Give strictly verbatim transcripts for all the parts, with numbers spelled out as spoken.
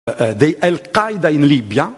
eh, di Al-Qaeda in Libia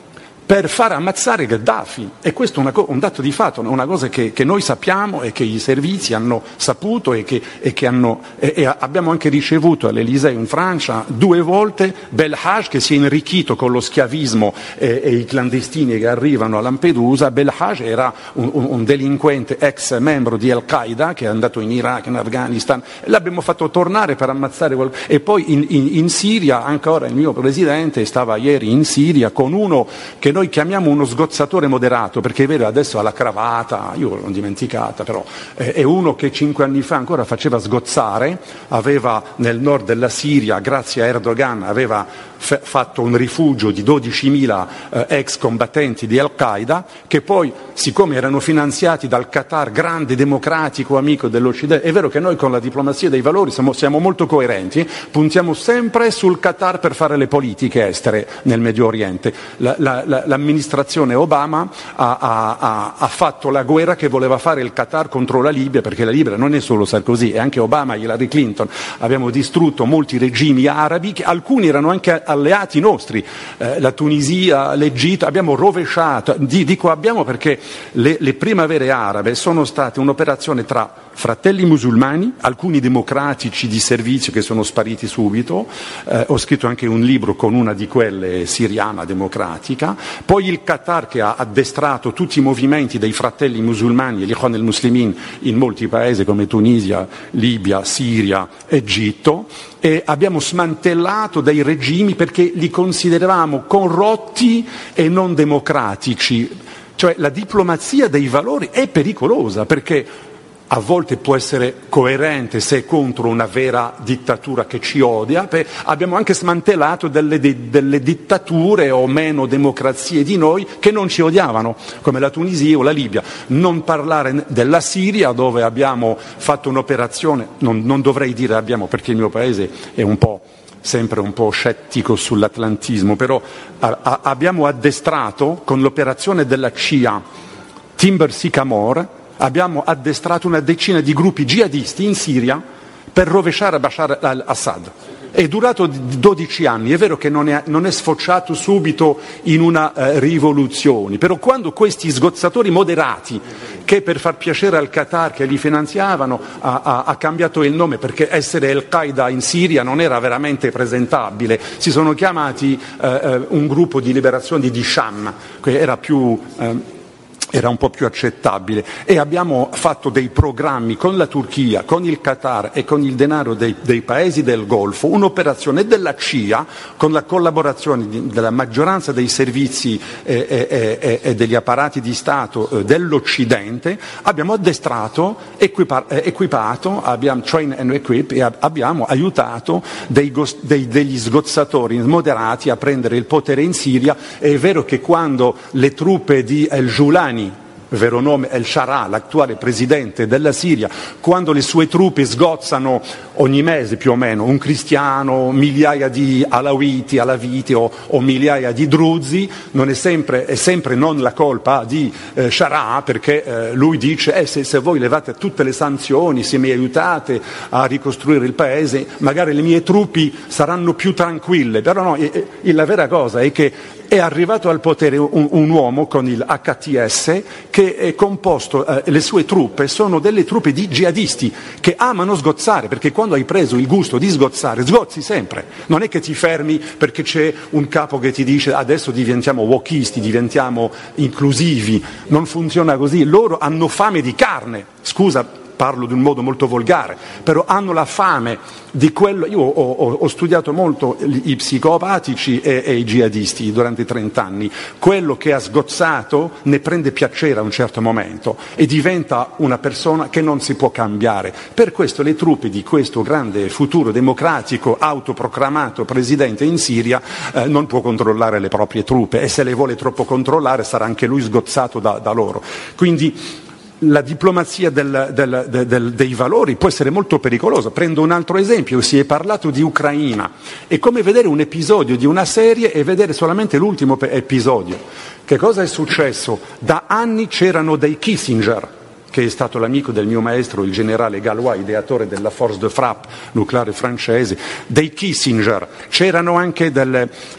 per far ammazzare Gheddafi, e questo è una co- un dato di fatto, una cosa che, che noi sappiamo e che i servizi hanno saputo e che, e che hanno, e, e abbiamo anche ricevuto all'Elysée in Francia due volte Belhaj, che si è arricchito con lo schiavismo e, e i clandestini che arrivano a Lampedusa. Belhaj era un, un, un delinquente ex membro di Al-Qaeda che è andato in Iraq, in Afghanistan, e l'abbiamo fatto tornare per ammazzare quel... e poi in, in, in Siria ancora il mio presidente stava ieri in Siria con uno che noi Noi chiamiamo uno sgozzatore moderato, perché è vero, adesso ha la cravatta, io l'ho dimenticata, però è uno che cinque anni fa ancora faceva sgozzare, aveva nel nord della Siria, grazie a Erdogan, aveva f- fatto un rifugio di dodicimila eh, ex combattenti di Al-Qaeda, che poi, siccome erano finanziati dal Qatar, grande democratico amico dell'Occidente, è vero che noi con la diplomazia dei valori siamo, siamo molto coerenti, puntiamo sempre sul Qatar per fare le politiche estere nel Medio Oriente. La, la, la, l'amministrazione Obama ha, ha, ha fatto la guerra che voleva fare il Qatar contro la Libia, perché la Libia non è solo Sarkozy, è anche Obama e Hillary Clinton. Abbiamo distrutto molti regimi arabi, che alcuni erano anche alleati nostri, eh, la Tunisia, l'Egitto, abbiamo rovesciato, dico abbiamo perché le, le primavere arabe sono state un'operazione tra fratelli musulmani, alcuni democratici di servizio che sono spariti subito, eh, ho scritto anche un libro con una di quelle siriana democratica, poi il Qatar che ha addestrato tutti i movimenti dei fratelli musulmani e gli Ikhwan al-Muslimin in molti paesi come Tunisia, Libia, Siria, Egitto, e abbiamo smantellato dei regimi perché li consideravamo corrotti e non democratici. Cioè la diplomazia dei valori è pericolosa perché a volte può essere coerente se è contro una vera dittatura che ci odia. Abbiamo anche smantellato delle, delle dittature o meno democrazie di noi che non ci odiavano, come la Tunisia o la Libia. Non parlare della Siria, dove abbiamo fatto un'operazione, non, non dovrei dire abbiamo perché il mio paese è un po' sempre un po' scettico sull'atlantismo, però a, a, abbiamo addestrato con l'operazione della C I A Timber Sycamore, abbiamo addestrato una decina di gruppi jihadisti in Siria per rovesciare Bashar al-Assad. È durato dodici anni, è vero che non è, non è sfociato subito in una eh, rivoluzione, però quando questi sgozzatori moderati, che per far piacere al Qatar che li finanziavano, ha, ha, ha cambiato il nome perché essere Al-Qaeda in Siria non era veramente presentabile, si sono chiamati eh, un gruppo di liberazione di Sham, che era più... Eh, era un po' più accettabile, e abbiamo fatto dei programmi con la Turchia, con il Qatar e con il denaro dei, dei paesi del Golfo, un'operazione della C I A con la collaborazione di, della maggioranza dei servizi e eh, eh, eh, eh, degli apparati di Stato eh, dell'Occidente. Abbiamo addestrato, equipa- eh, equipato, abbiamo train and equip e ab- abbiamo aiutato dei gos- dei, degli sgozzatori moderati a prendere il potere in Siria. È vero che quando le truppe di El Giulani, vero nome El Shara, l'attuale presidente della Siria, quando le sue truppe sgozzano ogni mese più o meno un cristiano, migliaia di alawiti, alaviti o, o migliaia di druzi, non è sempre, è sempre non la colpa di eh, Shara, perché eh, lui dice eh, se, se voi levate tutte le sanzioni, se mi aiutate a ricostruire il paese, magari le mie truppe saranno più tranquille. Però no, e, e, la vera cosa è che è arrivato al potere un, un uomo con il H T S che è composto, eh, le sue truppe sono delle truppe di jihadisti che amano sgozzare, perché quando hai preso il gusto di sgozzare, sgozzi sempre. Non è che ti fermi perché c'è un capo che ti dice adesso diventiamo wokisti, diventiamo inclusivi. Non funziona così. Loro hanno fame di carne. Scusa, parlo di un modo molto volgare, però hanno la fame di quello. Io ho, ho, ho studiato molto i psicopatici e, e i jihadisti durante trent'anni. Quello che ha sgozzato ne prende piacere a un certo momento e diventa una persona che non si può cambiare. Per questo le truppe di questo grande futuro democratico autoproclamato presidente in Siria eh, non può controllare le proprie truppe, e se le vuole troppo controllare sarà anche lui sgozzato da, da loro. Quindi la diplomazia del, del, del, del, dei valori può essere molto pericolosa. Prendo un altro esempio: si è parlato di Ucraina, è come vedere un episodio di una serie e vedere solamente l'ultimo episodio. Che cosa è successo? Da anni c'erano dei Kissinger che è stato l'amico del mio maestro, il generale Galois, ideatore della force de frappe nucleare francese, dei Kissinger, c'erano anche delle,